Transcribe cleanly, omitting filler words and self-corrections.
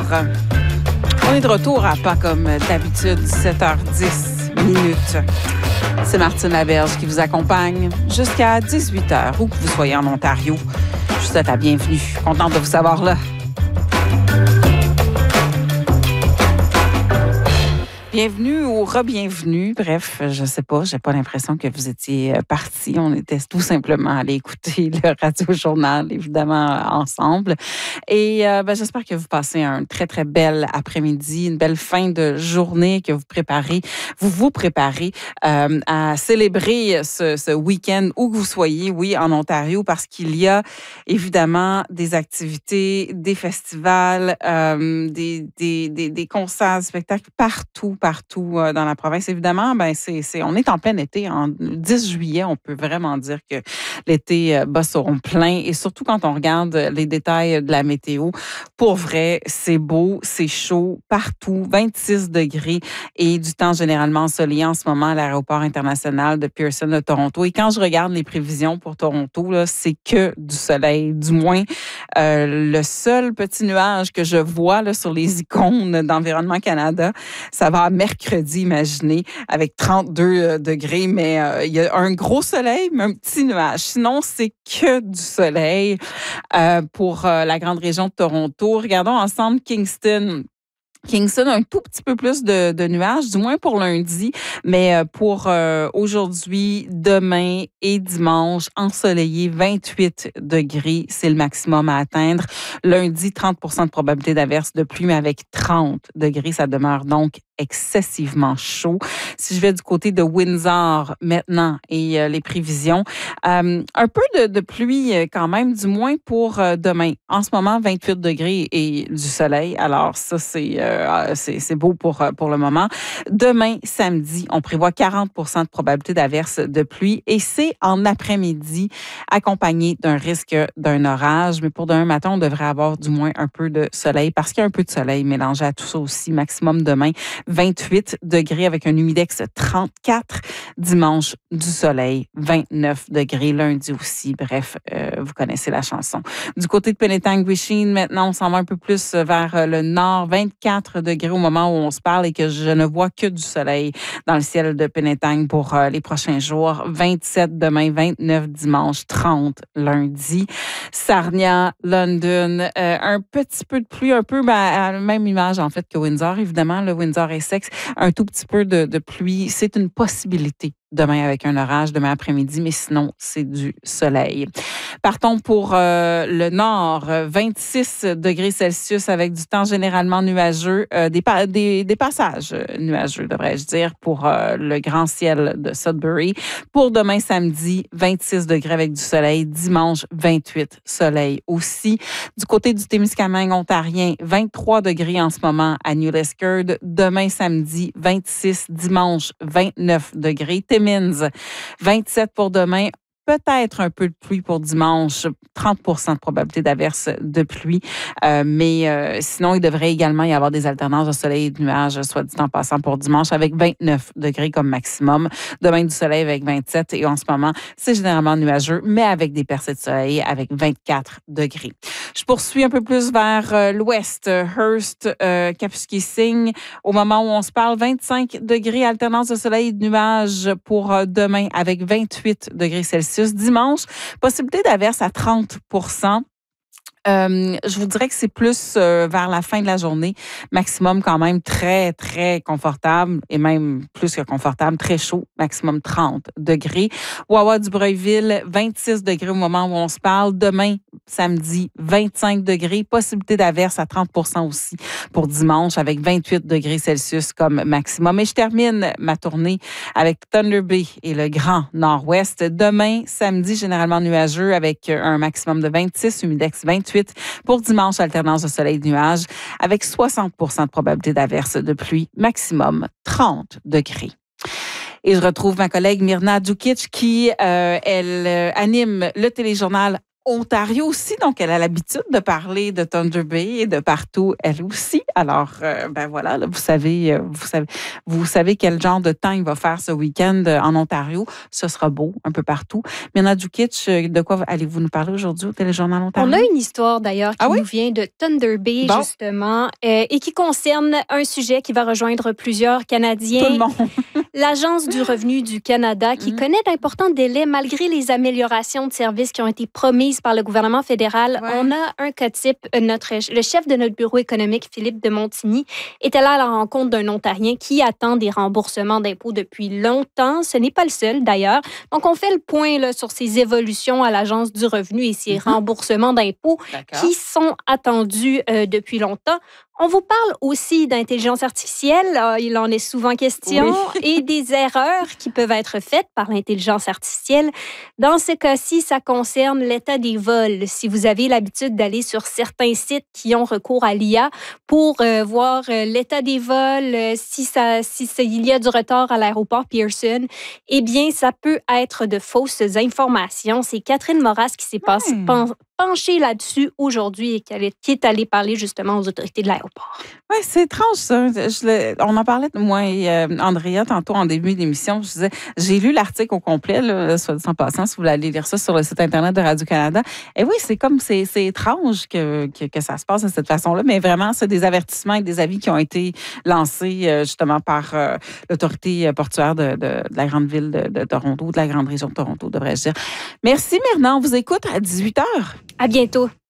On est de retour à pas comme d'habitude, 7h10 minutes. C'est Martine Laberge qui vous accompagne jusqu'à 18h, où que vous soyez en Ontario. Je vous souhaite la bienvenue. Contente de vous savoir là. Bienvenue ou re-bienvenue. Bref, je sais pas, j'ai pas l'impression que vous étiez partis. On était tout simplement allés écouter le Radio-Journal, évidemment, ensemble. Et j'espère que vous passez un très, très bel après-midi, une belle fin de journée, que vous préparez à célébrer ce week-end où que vous soyez, oui, en Ontario, parce qu'il y a évidemment des activités, des festivals, des concerts, des spectacles partout dans la province. Évidemment, on est en plein été. En 10 juillet, on peut vraiment dire que l'été bat son plein. Et surtout quand on regarde les détails de la météo, pour vrai, c'est beau, c'est chaud partout, 26 degrés et du temps généralement ensoleillé en ce moment à l'aéroport international de Pearson de Toronto. Et quand je regarde les prévisions pour Toronto, là, c'est que du soleil. Du moins, le seul petit nuage que je vois là, sur les icônes d'Environnement Canada, ça va à mercredi, imaginez, avec 32 degrés, mais il y a un gros soleil, mais un petit nuage. Sinon, c'est que du soleil pour la grande région de Toronto. Regardons ensemble Kingston, un tout petit peu plus de nuages, du moins pour lundi, mais pour aujourd'hui, demain et dimanche, ensoleillé, 28 degrés, c'est le maximum à atteindre. Lundi, 30% de probabilité d'averse de pluie, mais avec 30 degrés, ça demeure donc excessivement chaud. Si je vais du côté de Windsor maintenant et les prévisions, un peu de pluie quand même, du moins pour demain. En ce moment, 28 degrés et du soleil. Alors ça, c'est beau pour le moment. Demain, samedi, on prévoit 40% de probabilité d'averse de pluie et c'est en après-midi accompagné d'un risque d'un orage. Mais pour demain matin, on devrait avoir du moins un peu de soleil parce qu'il y a un peu de soleil mélangé à tout ça aussi. Maximum demain, 28 degrés avec un humidex 34. Dimanche, du soleil, 29 degrés. Lundi aussi. Bref, vous connaissez la chanson. Du côté de Penetanguishene, maintenant, on s'en va un peu plus vers le nord. 24 degrés au moment où on se parle et que je ne vois que du soleil dans le ciel de Penetang pour les prochains jours. 27 demain, 29 dimanche, 30 lundi. Sarnia, London, un petit peu de pluie, un peu à la même image en fait que Windsor. Évidemment, le Windsor Essex, un tout petit peu de pluie. C'est une possibilité demain avec un orage, demain après-midi, mais sinon, c'est du soleil. Partons pour le nord, 26 degrés Celsius avec du temps généralement nuageux, des passages nuageux, devrais-je dire, pour le grand ciel de Sudbury. Pour demain samedi, 26 degrés avec du soleil. Dimanche, 28 soleil aussi. Du côté du Témiscamingue ontarien, 23 degrés en ce moment à New Liskeard. Demain samedi, 26. Dimanche, 29 degrés. Timmins, 27 pour demain. Peut-être un peu de pluie pour dimanche, 30% de probabilité d'averse de pluie. Mais sinon, il devrait également y avoir des alternances de soleil et de nuages, soit dit en passant pour dimanche, avec 29 degrés comme maximum. Demain, du soleil avec 27. Et en ce moment, c'est généralement nuageux, mais avec des percées de soleil avec 24 degrés. Je poursuis un peu plus vers l'ouest. Hearst, Kapuskasing. Au moment où on se parle, 25 degrés, alternance de soleil et de nuages pour demain avec 28 degrés Celsius. Dimanche, possibilité d'averse à 30%. Je vous dirais que c'est plus vers la fin de la journée, maximum quand même très, très confortable et même plus que confortable, très chaud, maximum 30 degrés. Wawa du Breuilville, 26 degrés au moment où on se parle. Demain, samedi, 25 degrés, possibilité d'averse à 30% aussi pour dimanche avec 28 degrés Celsius comme maximum. Et je termine ma tournée avec Thunder Bay et le Grand Nord-Ouest. Demain, samedi, généralement nuageux avec un maximum de 26, humidex 28. Pour dimanche, alternance de soleil et de nuages avec 60% de probabilité d'averse de pluie, maximum 30 degrés. Et je retrouve ma collègue Myrna Djukic qui, elle anime le téléjournal Ontario aussi, donc elle a l'habitude de parler de Thunder Bay et de partout, elle aussi. Alors, ben voilà, là, vous savez quel genre de temps il va faire ce week-end en Ontario. Ce sera beau un peu partout. Mirna Djukic, de quoi allez-vous nous parler aujourd'hui au Téléjournal Ontario? On a une histoire d'ailleurs qui nous vient de Thunder Bay, justement, et qui concerne un sujet qui va rejoindre plusieurs Canadiens. Tout le monde. L'Agence du revenu du Canada, qui connaît d'importants délais malgré les améliorations de services qui ont été promises par le gouvernement fédéral. Ouais. On a un cas type. Le chef de notre bureau économique, Philippe de Montigny, était là à la rencontre d'un Ontarien qui attend des remboursements d'impôts depuis longtemps. Ce n'est pas le seul, d'ailleurs. Donc, on fait le point là, sur ces évolutions à l'Agence du revenu et ces remboursements d'impôts qui sont attendus depuis longtemps. On vous parle aussi d'intelligence artificielle, il en est souvent question, et des erreurs qui peuvent être faites par l'intelligence artificielle. Dans ce cas-ci, ça concerne l'état des vols. Si vous avez l'habitude d'aller sur certains sites qui ont recours à l'IA pour voir l'état des vols, il y a du retard à l'aéroport Pearson, eh bien, ça peut être de fausses informations. C'est Catherine Moras qui s'est penchée là-dessus aujourd'hui et qui est allée parler justement aux autorités de l'aéroport. Oui, c'est étrange, ça. On en parlait, moi et Andrea, tantôt en début d'émission. Je disais, j'ai lu l'article au complet, là, soit dit en passant, si vous voulez aller lire ça sur le site Internet de Radio-Canada. Et oui, c'est étrange que ça se passe de cette façon-là, mais vraiment, c'est des avertissements et des avis qui ont été lancés justement par l'autorité portuaire de la grande ville de Toronto, de la grande région de Toronto, devrais-je dire. Merci, Myrna. On vous écoute à 18h. À bientôt.